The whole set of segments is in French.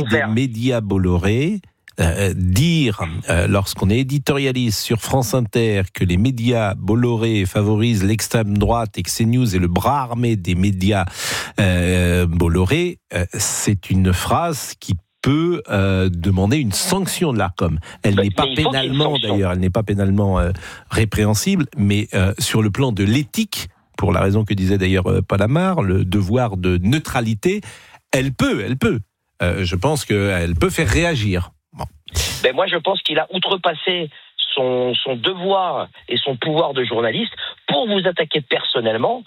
des médias Bolloré. Dire, lorsqu'on est éditorialiste sur France Inter, que les médias Bolloré favorisent l'extrême droite et que CNews est le bras armé des médias Bolloré, c'est une phrase qui peut demander une sanction de l'Arcom. Elle n'est pas pénalement, d'ailleurs, elle n'est pas pénalement répréhensible, mais sur le plan de l'éthique, pour la raison que disait d'ailleurs Paul Amar, le devoir de neutralité, elle peut. Je pense qu'elle peut faire réagir. Bon. Ben moi, je pense qu'il a outrepassé son devoir et son pouvoir de journaliste pour vous attaquer personnellement.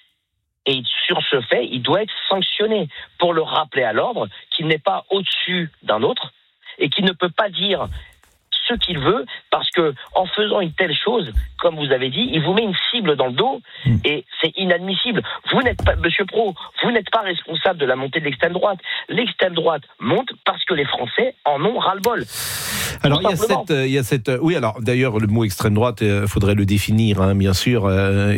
Et sur ce fait, il doit être sanctionné pour le rappeler à l'ordre qu'il n'est pas au-dessus d'un autre et qu'il ne peut pas dire ce qu'il veut, parce que en faisant une telle chose, comme vous avez dit, il vous met une cible dans le dos et c'est inadmissible. Vous n'êtes pas, Monsieur Pro, vous n'êtes pas responsable de la montée de l'extrême droite. L'extrême droite monte parce que les Français en ont ras-le-bol. Alors il y a cette, oui, alors d'ailleurs le mot extrême droite, faudrait le définir, hein, bien sûr.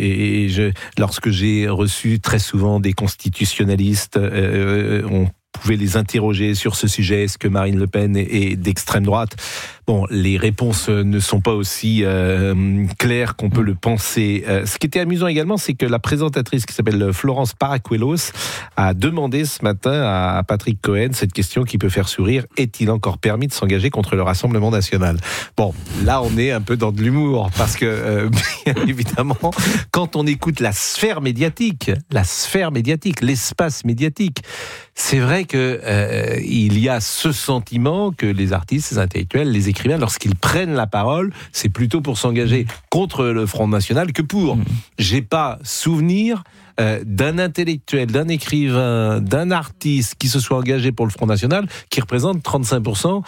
Lorsque j'ai reçu très souvent des constitutionnalistes, on pouvez les interroger sur ce sujet. Est-ce que Marine Le Pen est d'extrême droite ? Bon, les réponses ne sont pas aussi claires qu'on peut le penser. Ce qui était amusant également, c'est que la présentatrice qui s'appelle Florence Paracuelos a demandé ce matin à Patrick Cohen cette question qui peut faire sourire. Est-il encore permis de s'engager contre le Rassemblement national ? Bon, là on est un peu dans de l'humour parce que, bien évidemment, quand on écoute la sphère médiatique, l'espace médiatique, c'est vrai que il y a ce sentiment que les artistes, les intellectuels, les écrivains, lorsqu'ils prennent la parole, c'est plutôt pour s'engager contre le Front National que pour. J'ai pas souvenir d'un intellectuel, d'un écrivain, d'un artiste qui se soit engagé pour le Front National, qui représente 35%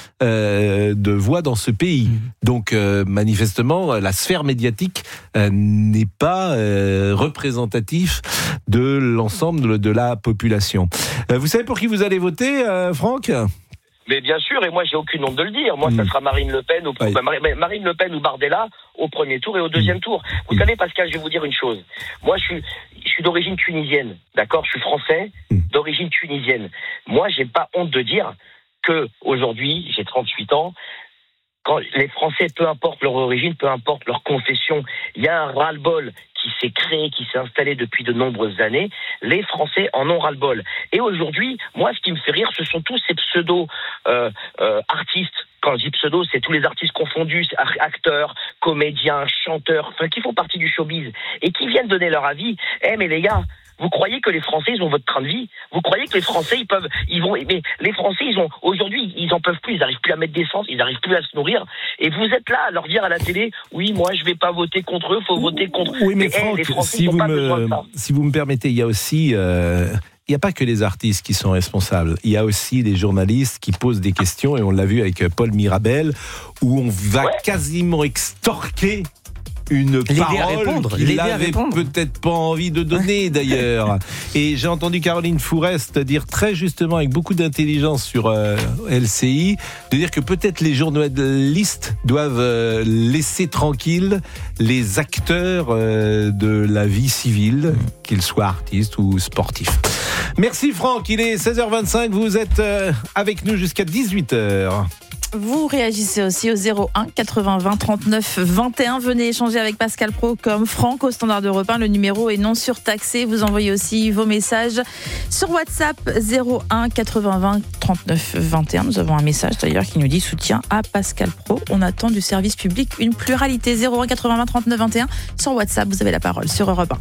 de voix dans ce pays. Donc, manifestement, la sphère médiatique n'est pas représentatif de l'ensemble de la population. Vous savez pour qui vous allez voter, Franck ? Mais bien sûr, et moi j'ai aucune honte de le dire. Moi, ça sera Marine Le Pen Marine Le Pen ou Bardella au premier tour et au deuxième tour. Vous savez, Pascal, je vais vous dire une chose. Moi, je suis d'origine tunisienne, d'accord ? Je suis français d'origine tunisienne. Moi, j'ai pas honte de dire que aujourd'hui, j'ai 38 ans. Quand les Français, peu importe leur origine, peu importe leur confession, il y a un ras-le-bol qui s'est créé, qui s'est installé depuis de nombreuses années. Les Français en ont ras-le-bol. Et aujourd'hui, moi, ce qui me fait rire, ce sont tous ces pseudo-artistes. Quand je dis pseudo, c'est tous les artistes confondus, acteurs, comédiens, chanteurs, enfin, qui font partie du showbiz et qui viennent donner leur avis. Mais les gars, vous croyez que les Français, ils ont votre train de vie ? Vous croyez que les Français, mais les Français, aujourd'hui, ils en peuvent plus, ils n'arrivent plus à mettre d'essence, ils n'arrivent plus à se nourrir. Et vous êtes là à leur dire à la télé, oui, moi, je vais pas voter contre eux, faut voter contre. Oui, mais Franck, les Français, si vous me permettez, il y a aussi, il n'y a pas que les artistes qui sont responsables. Il y a aussi les journalistes qui posent des questions, et on l'a vu avec Paul Mirabel, où on va quasiment extorquer une parole qu'il n'avait peut-être pas envie de donner d'ailleurs. Et j'ai entendu Caroline Fourest dire très justement, avec beaucoup d'intelligence sur LCI, de dire que peut-être les journalistes doivent laisser tranquilles les acteurs de la vie civile, qu'ils soient artistes ou sportifs. Merci Franck, il est 16h25, vous êtes avec nous jusqu'à 18h. Vous réagissez aussi au 01 80 20 39 21. Venez échanger avec Pascal Praud comme Franck au standard d'Europe 1. Le numéro est non surtaxé. Vous envoyez aussi vos messages sur WhatsApp 01 80 20 39 21. Nous avons un message d'ailleurs qui nous dit soutien à Pascal Praud. On attend du service public une pluralité. 01 80 20 39 21. Sur WhatsApp, vous avez la parole sur Europe 1.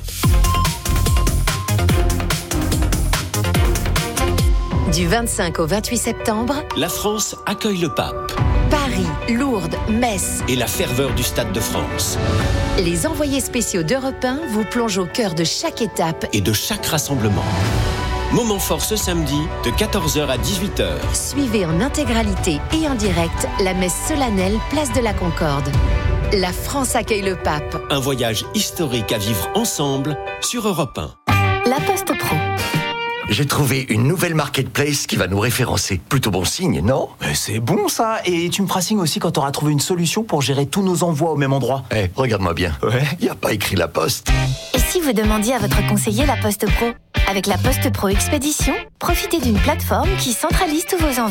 Du 25 au 28 septembre, la France accueille le pape. Paris, Lourdes, Metz et la ferveur du Stade de France. Les envoyés spéciaux d'Europe 1 vous plongent au cœur de chaque étape et de chaque rassemblement. Moment fort ce samedi de 14h à 18h. Suivez en intégralité et en direct la messe solennelle Place de la Concorde. La France accueille le pape. Un voyage historique à vivre ensemble sur Europe 1. La Poste Pro. J'ai trouvé une nouvelle marketplace qui va nous référencer. Plutôt bon signe, non ? C'est bon ça. Et tu me feras signe aussi quand tu auras trouvé une solution pour gérer tous nos envois au même endroit. Regarde-moi bien. Ouais. Y a pas écrit La Poste. Et si vous demandiez à votre conseiller La Poste Pro ? Avec La Poste Pro Expédition, profitez d'une plateforme qui centralise tous vos envois.